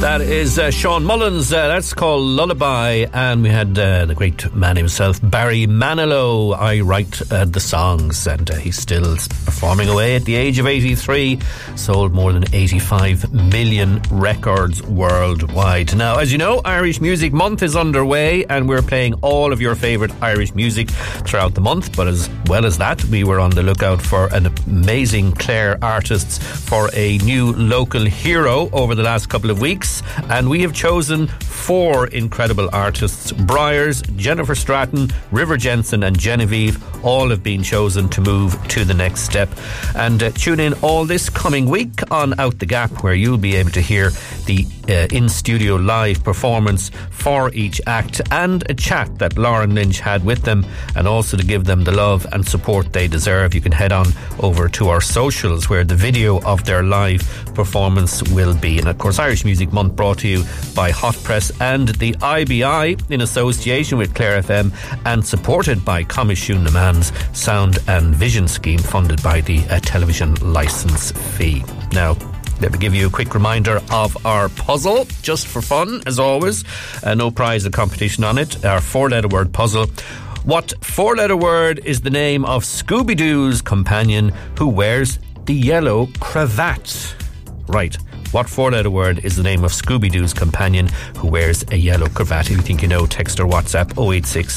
That is Sean Mullins. That's called Lullaby. And we had the great man himself, Barry Manilow. I write the songs, and he's still performing away at the age of 83. Sold more than 85 million records worldwide. Now, as you know, Irish Music Month is underway, and we're playing all of your favourite Irish music throughout the month. But as well as that, we were on the lookout for an amazing Clare artists for a new local hero over the last couple of weeks. And we have chosen 4 incredible artists. Briars, Jennifer Stratton, River Jensen and Genevieve all have been chosen to move to the next step. And tune in all this coming week on Out the Gap, where you'll be able to hear the in-studio live performance for each act and a chat that Lauren Lynch had with them, and also to give them the love and support they deserve. You can head on over to our socials where the video of their live performance will be. And of course, Irish Music Month brought to you by Hot Press and the IBI in association with Clare FM, and supported by Comishún na Man's Sound and Vision Scheme, funded by the television licence fee. Now, let me give you a quick reminder of our puzzle, just for fun, as always. No prize or competition on it. Our 4-letter word puzzle. What 4-letter word is the name of Scooby-Doo's companion who wears the yellow cravat? Right. What 4-letter word is the name of Scooby-Doo's companion who wears a yellow cravat? If you think you know, text or WhatsApp 086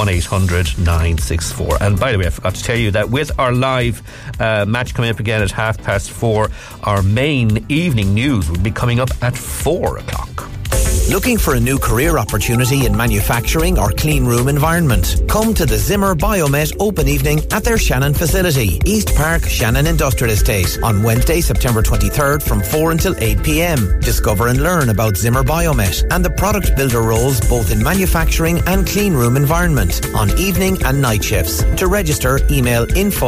1800 964. And by the way, I forgot to tell you that with our live match coming up again at 4:30, our main evening news will be coming up at 4 o'clock. Looking for a new career opportunity in manufacturing or clean room environment? Come to the Zimmer Biomet Open Evening at their Shannon facility, East Park, Shannon Industrial Estate, on Wednesday, September 23rd from 4 until 8 p.m. Discover and learn about Zimmer Biomet and the product builder roles both in manufacturing and clean room environment on evening and night shifts. To register, email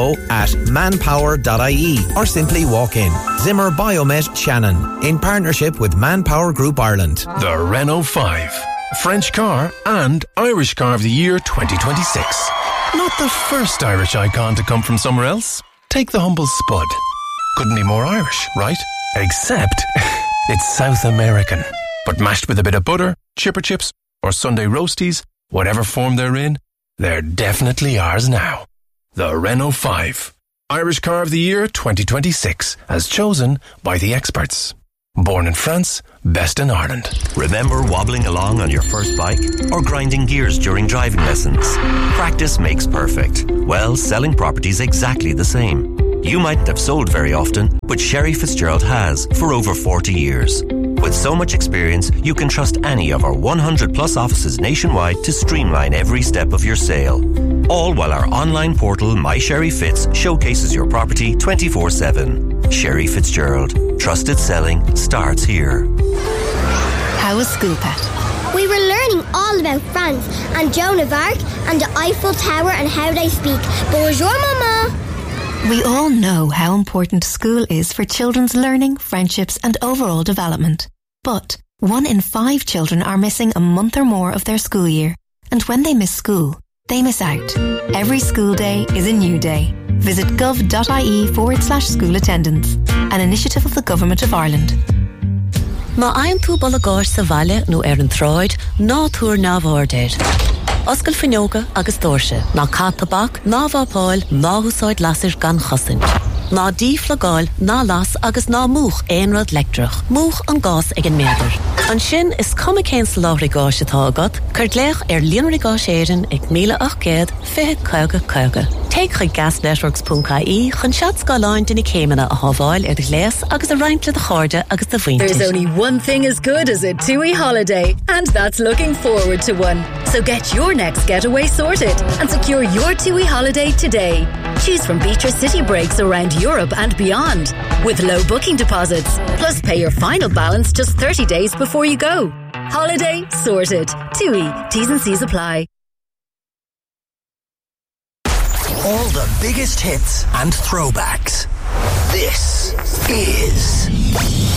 info@manpower.ie or simply walk in. Zimmer Biomet Shannon, in partnership with Manpower Group Ireland. The Renault 5, French car and Irish Car of the Year 2026. Not the first Irish icon to come from somewhere else. Take the humble Spud. Couldn't be more Irish, right? Except it's South American. But mashed with a bit of butter, chipper chips or Sunday roasties, whatever form they're in, they're definitely ours now. The Renault 5, Irish Car of the Year 2026, as chosen by the experts. Born in France, best in Ireland. Remember wobbling along on your first bike or grinding gears during driving lessons? Practice makes perfect. Well, selling property's exactly the same. You mightn't have sold very often, but Sherry Fitzgerald has for over 40 years. With so much experience, you can trust any of our 100 plus offices nationwide to streamline every step of your sale. All while our online portal, My Sherry Fitz, showcases your property 24/7. Sherry Fitzgerald. Trusted selling starts here. How was School Pet? We were learning all about France and Joan of Arc and the Eiffel Tower and how they speak. Bonjour, Mama. We all know how important school is for children's learning, friendships and overall development. But 1 in 5 children are missing a month or more of their school year. And when they miss school, they miss out. Every school day is a new day. Visit gov.ie/school attendance, an initiative of the Government of Ireland. Má aon tú bolagáis sa bhaile nó an tráid, ná túr nábhardéir. Oscail finneoga agus dóirse, ná catabach, ná bhápáil, ná húsáid lasir gan chosaint. Ná díflagáil, ná las agus ná múch éonrad lectrach, múch an gás ag an méadar. An sin is cuma cén sa láthragáis atá agad, chuir léach líonragáis éireann ag 1800 50 Take chuig gasnetworks.ie chun seat scaláin duna céimena a hábháil ar de gléas agus a roiint le de cháirde agus de bhainte. There's only one thing as good as a TUI holiday, and that's looking forward to one. So get your next getaway sorted and secure your TUI holiday today. Choose from Beatrice City breaks around Europe and beyond, with low booking deposits. Plus pay your final balance just 30 days before you go. Holiday sorted. TUI. T's and C's apply. All the biggest hits and throwbacks. This is